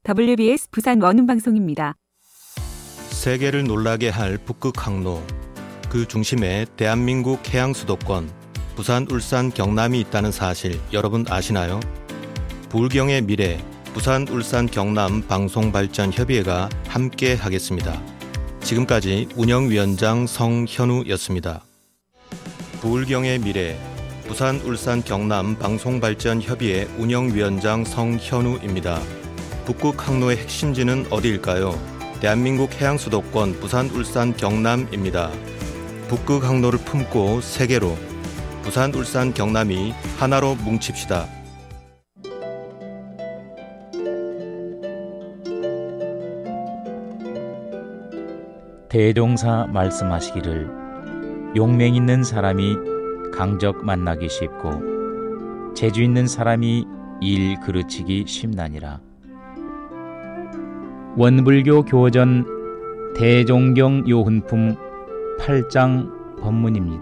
WBS 부산 원음방송입니다. 세계를 놀라게 할 북극 항로, 그 중심에 대한민국 해양 수도권 부산, 울산, 경남이 있다는 사실 여러분 아시나요? 부울경의 미래, 부산, 울산, 경남 방송발전협의회가 함께 하겠습니다. 지금까지 운영위원장 성현우였습니다. 부울경의 미래, 부산, 울산, 경남 방송발전협의회 운영위원장 성현우입니다. 북극 항로의 핵심지는 어디일까요? 대한민국 해양 수도권 부산, 울산, 경남입니다. 북극 항로를 품고 세계로 부산, 울산, 경남이 하나로 뭉칩시다. 대종사 말씀하시기를 용맹 있는 사람이 강적 만나기 쉽고 재주 있는 사람이 일 그르치기 쉽나니라. 원불교 교전 대종경 요훈품 8장 법문입니다.